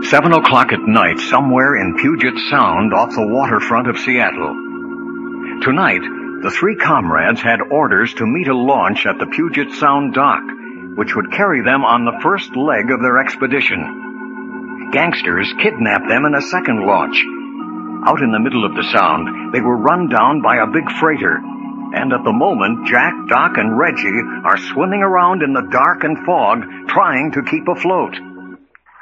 7 o'clock at night, somewhere in Puget Sound off the waterfront of Seattle. Tonight, the three comrades had orders to meet a launch at the Puget Sound dock, which would carry them on the first leg of their expedition. Gangsters kidnapped them in a second launch. Out in the middle of the Sound, they were run down by a big freighter, and at the moment, Jack, Doc, and Reggie are swimming around in the dark and fog, trying to keep afloat.